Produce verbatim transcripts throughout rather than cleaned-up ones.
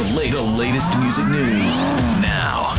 The latest, the latest music news now.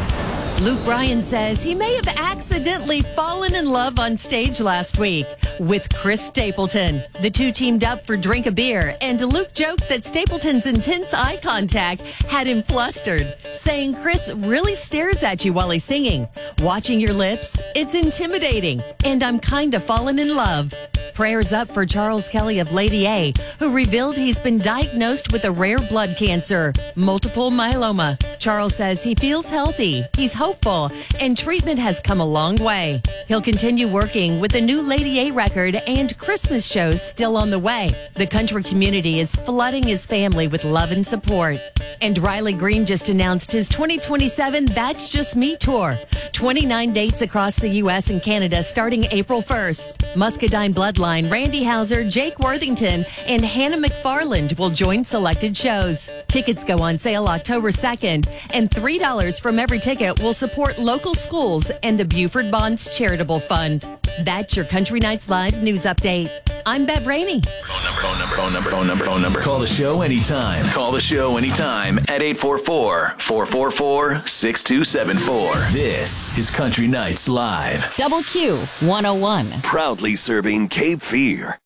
Luke Bryan says he may have accidentally fallen in love on stage last week with Chris Stapleton. The two teamed up for Drink a Beer, and Luke joked that Stapleton's intense eye contact had him flustered, saying Chris really stares at you while he's singing. Watching your lips, it's intimidating, and I'm kind of fallen in love. Prayers up for Charles Kelly of Lady A, who revealed he's been diagnosed with a rare blood cancer, multiple myeloma. Charles says he feels healthy, he's hopeful, and treatment has come a long way. He'll continue working with the new Lady A record and Christmas shows still on the way. The country community is flooding his family with love and support. And Riley Green just announced his twenty twenty-seven That's Just Me tour. twenty-nine dates across the U S and Canada starting April first. Muscadine Bloodline, Randy Houser, Jake Worthington, and Hannah McFarland will join selected shows. Tickets go on sale October second, and three dollars from every ticket will support local schools and the Buford Bonds Charitable Fund. That's your Country Nights Live news update. I'm Bev Rainey. Phone number, phone number, phone number, phone number, phone number. Call the show anytime. Call the show anytime at eight four four, four four four, six two seven four. This is Country Nights Live. Double Q one oh one. Proudly serving Cape Fear.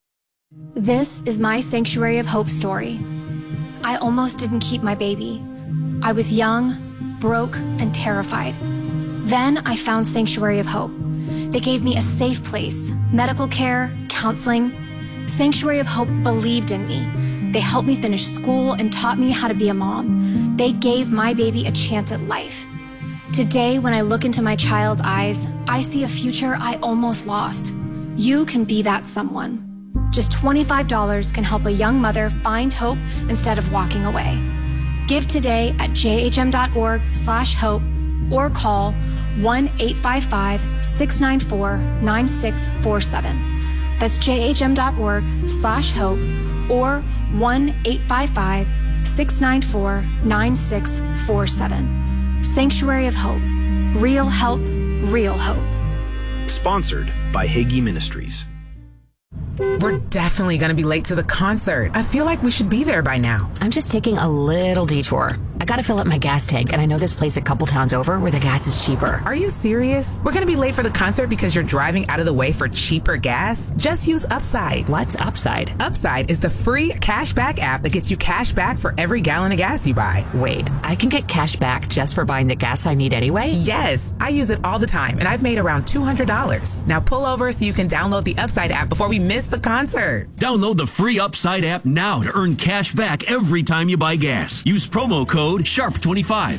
This is my Sanctuary of Hope story. I almost didn't keep my baby. I was young, broke, and terrified. Then I found Sanctuary of Hope. They gave me a safe place, medical care, counseling. Sanctuary of Hope believed in me. They helped me finish school and taught me how to be a mom. They gave my baby a chance at life. Today, when I look into my child's eyes, I see a future I almost lost. You can be that someone. Just twenty-five dollars can help a young mother find hope instead of walking away. Give today at jhm.org slash hope or call one eight five five, six nine four, nine six four seven. That's jhm.org slash hope or one eight five five, six nine four, nine six four seven. Sanctuary of Hope. Real help, real hope. Sponsored by Hagee Ministries. We're definitely going to be late to the concert. I feel like we should be there by now. I'm just taking a little detour. I gotta fill up my gas tank, and I know this place a couple towns over where the gas is cheaper. Are you serious? We're going to be late for the concert because you're driving out of the way for cheaper gas? Just use Upside. What's Upside? Upside is the free cashback app that gets you cash back for every gallon of gas you buy. Wait, I can get cash back just for buying the gas I need anyway? Yes, I use it all the time, and I've made around two hundred dollars. Now pull over so you can download the Upside app before we miss the concert. Download the free Upside app now to earn cash back every time you buy gas. Use promo code sharp twenty-five.